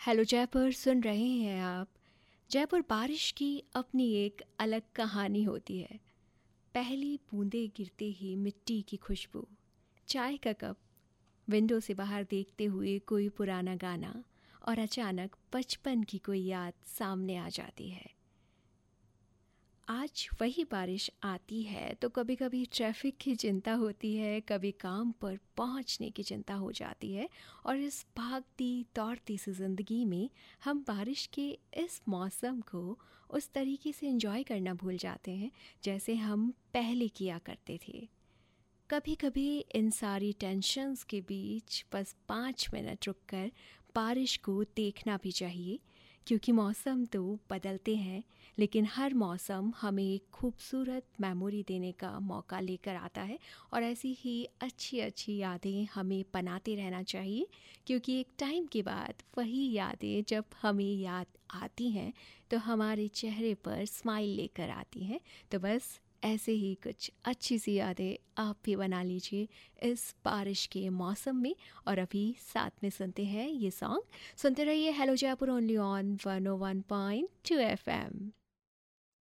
Hello Jaipur सुन रहे हैं आप। जयपुर बारिश की अपनी एक अलग कहानी होती है। पहली बूंदें गिरते ही मिट्टी की खुशबू, चाय का कप, विंडो से बाहर देखते हुए कोई पुराना गाना और अचानक बचपन की कोई याद सामने आ जाती है। आज वही बारिश आती है तो कभी कभी ट्रैफिक की चिंता होती है, कभी काम पर पहुंचने की चिंता हो जाती है। और इस भागती दौड़ती सी ज़िंदगी में हम बारिश के इस मौसम को उस तरीके से एंजॉय करना भूल जाते हैं जैसे हम पहले किया करते थे। कभी कभी इन सारी टेंशन्स के बीच बस 5 मिनट रुककर बारिश को देखना भी चाहिए, क्योंकि मौसम तो बदलते हैं लेकिन हर मौसम हमें एक खूबसूरत मेमोरी देने का मौका लेकर आता है। और ऐसी ही अच्छी अच्छी यादें हमें बनाते रहना चाहिए, क्योंकि एक टाइम के बाद वही यादें जब हमें याद आती हैं तो हमारे चेहरे पर स्माइल लेकर आती हैं। तो बस ऐसे ही कुछ अच्छी सी यादें आप भी बना लीजिए इस बारिश के मौसम में। और अभी साथ में सुनते हैं ये सॉन्ग। सुनते रहिए hello Jaipur only on 101.2 FM।